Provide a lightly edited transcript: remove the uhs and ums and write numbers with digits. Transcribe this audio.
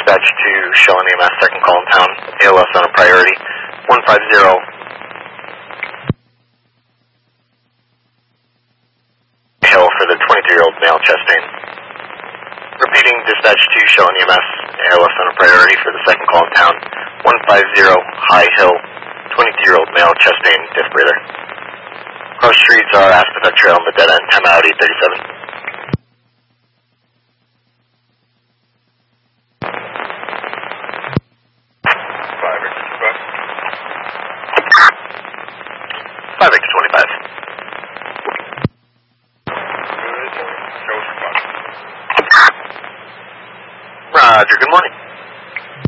dispatch to Shell and EMS, second call in town, ALS on a priority, 150 Hill for the 23-year-old male chest pain. Repeating dispatch to Shell and EMS, ALS on a priority for the second call in town, 150 High Hill, 22-year-old male chest pain, disc breather. Cross streets are Aspetec Trail on the dead end, time out 837. Roger, good morning.